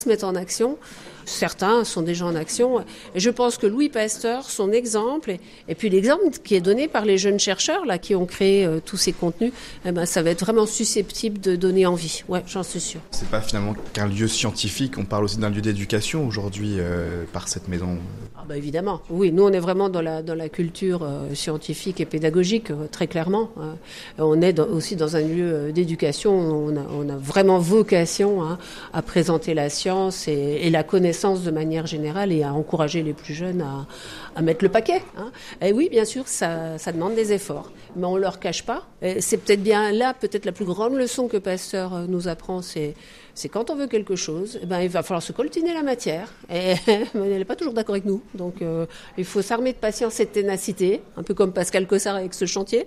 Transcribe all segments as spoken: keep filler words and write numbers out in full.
se mettent en action. Certains sont déjà en action. Et je pense que Louis Pasteur, son exemple, et, et puis l'exemple qui est donné par les jeunes chercheurs là, qui ont créé euh, tous ces contenus, eh ben, ça va être vraiment susceptible de donner envie. Ouais, j'en suis sûre. C'est pas finalement qu'un lieu scientifique, on parle aussi d'un lieu d'éducation aujourd'hui euh, par cette maison. Ah bah évidemment, oui, nous on est vraiment dans la, dans la culture euh, scientifique et pédagogique, euh, très clairement. Hein. On est dans, aussi dans un lieu d'éducation, on a, on a vraiment vocation hein, à présenter la science et, et la connaissance de manière générale et à encourager les plus jeunes à, à mettre le paquet. Hein. Et oui, bien sûr, ça, ça demande des efforts, mais on ne leur cache pas. Et c'est peut-être bien là, peut-être la plus grande leçon que Pasteur nous apprend, c'est, c'est quand on veut quelque chose, eh ben, il va falloir se coltiner la matière. Et elle n'est pas toujours d'accord avec nous. Donc euh, il faut s'armer de patience et de ténacité, un peu comme Pascal Cossard avec ce chantier.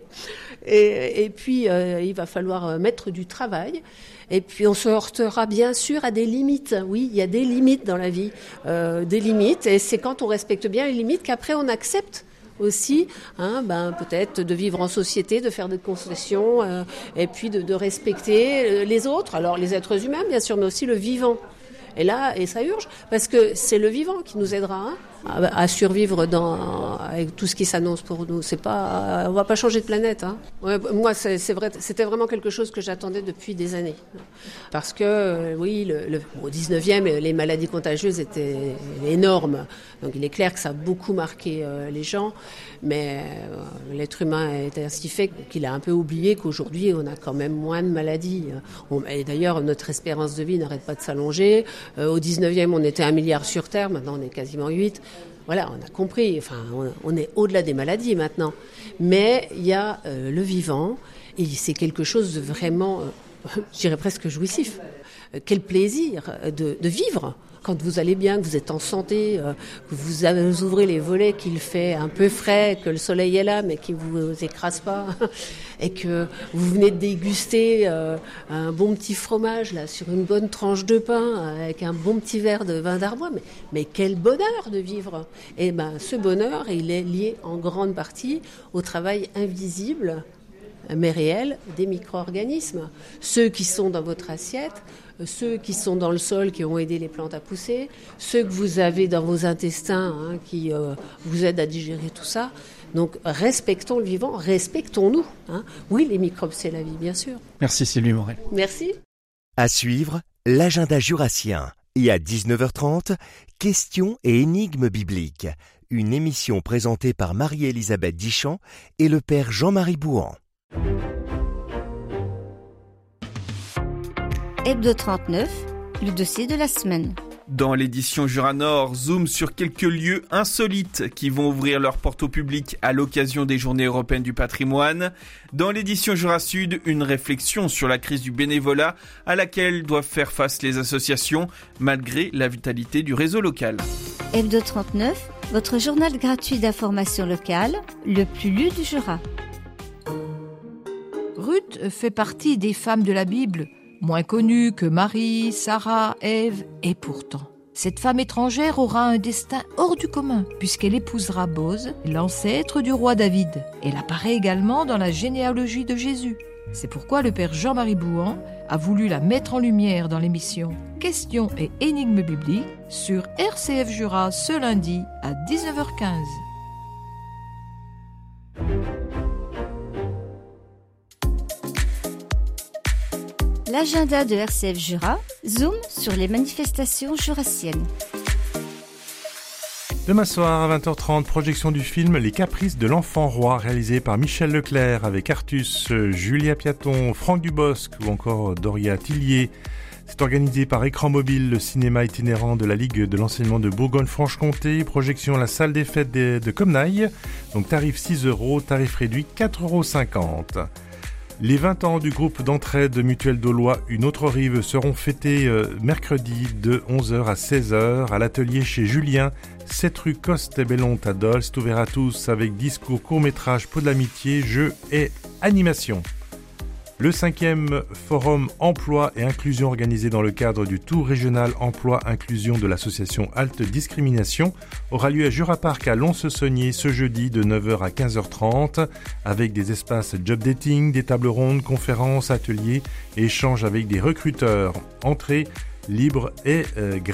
Et, et puis, euh, il va falloir mettre du travail. Et puis, on se heurtera bien sûr à des limites. Oui, il y a des limites dans la vie, euh, des limites. Et c'est quand on respecte bien les limites qu'après on accepte aussi, hein, ben, peut-être de vivre en société, de faire des concessions, euh, et puis de, de respecter les autres. Alors, les êtres humains, bien sûr, mais aussi le vivant. Et là, et ça urge, parce que c'est le vivant qui nous aidera hein, à, à survivre dans, avec tout ce qui s'annonce pour nous. C'est pas, on va pas changer de planète. Hein. Ouais, moi, c'est, c'est vrai, c'était vraiment quelque chose que j'attendais depuis des années. Parce que, euh, oui, le, le, au dix-neuvième, les maladies contagieuses étaient énormes. Donc, il est clair que ça a beaucoup marqué euh, les gens. Mais euh, l'être humain est ainsi fait qu'il a un peu oublié qu'aujourd'hui, on a quand même moins de maladies. On, et d'ailleurs, notre espérance de vie n'arrête pas de s'allonger. Euh, au dix-neuvième, on était un milliard sur Terre. Maintenant, on est quasiment huit. Voilà, on a compris. Enfin, on, on est au-delà des maladies maintenant. Mais il y a euh, le vivant. Et c'est quelque chose de vraiment, euh, je dirais presque jouissif. Euh, quel plaisir de, de vivre. Quand vous allez bien, que vous êtes en santé, euh, que vous, avez, vous ouvrez les volets, qu'il fait un peu frais, que le soleil est là, mais qu'il ne vous écrase pas, et que vous venez de déguster euh, un bon petit fromage là sur une bonne tranche de pain, avec un bon petit verre de vin d'Arbois, mais, mais quel bonheur de vivre. Et ben, ce bonheur, il est lié en grande partie au travail invisible, mais réel, des micro-organismes. Ceux qui sont dans votre assiette, ceux qui sont dans le sol, qui ont aidé les plantes à pousser, ceux que vous avez dans vos intestins, hein, qui euh, vous aident à digérer tout ça. Donc, respectons le vivant, respectons-nous. Hein. Oui, les microbes, c'est la vie, bien sûr. Merci Sylvie Morel. Merci. À suivre, l'agenda jurassien. Et à dix-neuf heures trente, questions et énigmes bibliques. Une émission présentée par Marie-Elisabeth Dichamp et le père Jean-Marie Bouhan. Hebdo trente-neuf, le dossier de la semaine. Dans l'édition Jura Nord, zoom sur quelques lieux insolites qui vont ouvrir leurs portes au public à l'occasion des Journées européennes du patrimoine. Dans l'édition Jura Sud, une réflexion sur la crise du bénévolat à laquelle doivent faire face les associations malgré la vitalité du réseau local. Hebdo trente-neuf, votre journal gratuit d'information locale, le plus lu du Jura. Ruth fait partie des femmes de la Bible, moins connues que Marie, Sarah, Ève, et pourtant. Cette femme étrangère aura un destin hors du commun, puisqu'elle épousera Boz, l'ancêtre du roi David. Elle apparaît également dans la généalogie de Jésus. C'est pourquoi le père Jean-Marie Bouhan a voulu la mettre en lumière dans l'émission Questions et énigmes bibliques sur R C F Jura ce lundi à dix-neuf heures quinze. L'agenda de R C F Jura, zoom sur les manifestations jurassiennes. Demain soir à vingt heures trente, projection du film Les Caprices de l'Enfant Roi, réalisé par Michel Leclerc avec Artus, Julia Piaton, Franck Dubosc ou encore Doria Tillier. C'est organisé par Écran Mobile, le cinéma itinérant de la Ligue de l'enseignement de Bourgogne-Franche-Comté. Projection à la salle des fêtes de, de Comnaille. Donc tarif six euros, tarif réduit quatre euros cinquante. Les vingt ans du groupe d'entraide mutuelle d'Aulois Une Autre Rive seront fêtés euh, mercredi de onze heures à seize heures à l'atelier chez Julien, sept rue Coste-et-Bellonte à Dole. C'est ouvert à tous avec discours, court-métrage, pot de l'amitié, jeux et animation. Le cinquième forum emploi et inclusion organisé dans le cadre du Tour régional emploi inclusion de l'association Halte Discrimination aura lieu à Jura Park à Lons-Saunier ce jeudi de neuf heures à quinze heures trente avec des espaces job dating, des tables rondes, conférences, ateliers et échanges avec des recruteurs. Entrée libre et euh, gratuit.